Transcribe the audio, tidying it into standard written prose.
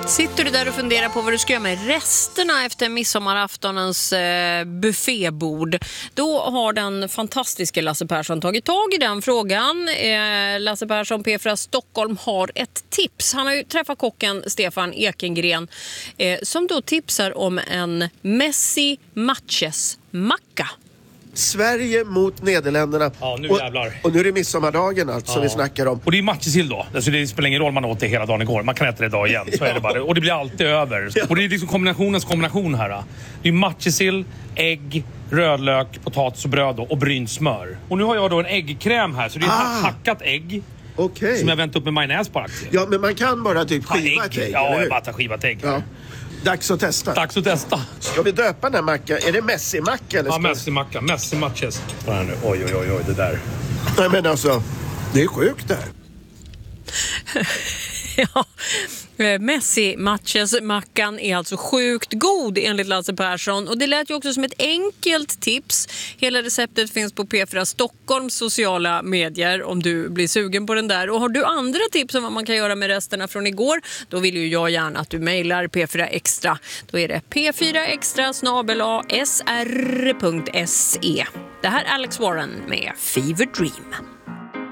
Sitter du där och funderar på vad du ska göra med resterna efter midsommaraftonens buffébord, då har den fantastiska Lasse Persson tagit tag i den frågan. Lasse Persson, P4 Stockholm, har ett tips. Han har ju träffat kocken Stefan Ekengren som då tipsar om en Messi Matches-macka. Sverige mot Nederländerna. Ja, nu jävlar. Och nu är det midsommardagen alltså vi snackar om. Och det är matjessill då. Alltså det spelar ingen roll man åt det hela dagen igår. Man kan äta det idag igen. Så är det bara. Och det blir alltid över. Och det är liksom kombinationens kombination här. Det är matjessill, ägg, rödlök, potatis och bröd och brynt smör. Och nu har jag då en äggkräm här. Så det är hackat ägg. Okay. Som jag vänt upp med majonnäs på aktier. Ja, men man kan bara typ skiva ett ägg. Ja, jag bara tar skivat ägg. Ja. Dags att testa. Dags att testa. Ska vi döpa den här mackan? Är det Messi-macka? Eller Ja, Messi-macka. Messi Matches. Oj, det där. Nej, men alltså, det är sjukt det här. Ja, Messi-matches-mackan är alltså sjukt god enligt Lasse Persson. Och det lät ju också som ett enkelt tips. Hela receptet finns på P4 Stockholms sociala medier om du blir sugen på den där. Och har du andra tips om vad man kan göra med resterna från igår, då vill ju jag gärna att du mejlar P4 Extra. Då är det p4extra@sr.se. Det här är Alex Warren med Fever Dream.